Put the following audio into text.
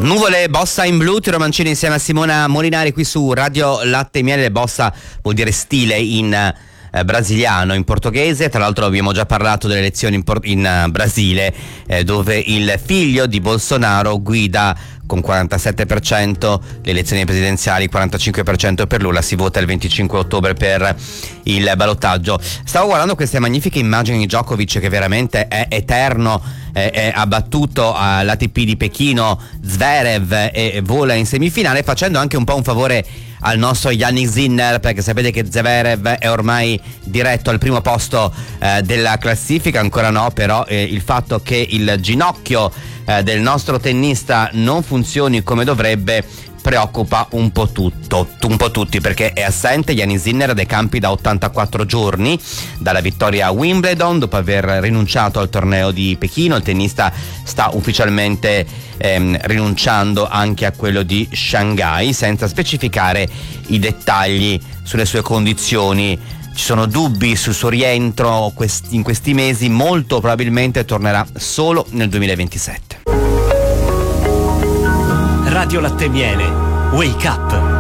Nuvole, Bossa in blu, Tiro Mancini insieme a Simona Molinari qui su Radio Latte e Miele. Bossa vuol dire stile in brasiliano, in portoghese. Tra l'altro abbiamo già parlato delle elezioni in Brasile, dove il figlio di Bolsonaro guida con 47% le elezioni presidenziali, 45% per Lula. Si vota il 25 ottobre per il ballottaggio. Stavo guardando queste magnifiche immagini di Djokovic, che veramente è eterno, ha battuto all'ATP di Pechino Zverev e vola in semifinale, facendo anche un po' un favore al nostro Jannik Sinner, perché sapete che Zverev è ormai diretto al primo posto della classifica. Ancora no, però il fatto che il ginocchio del nostro tennista non funzioni come dovrebbe preoccupa un po' tutti, perché è assente Jannik Sinner dai campi da 84 giorni dalla vittoria a Wimbledon. Dopo aver rinunciato al torneo di Pechino, il tennista sta ufficialmente rinunciando anche a quello di Shanghai, senza specificare i dettagli sulle sue condizioni. Ci sono dubbi sul suo rientro in questi mesi, molto probabilmente tornerà solo nel 2027. Radio Latte e Miele, Wake Up.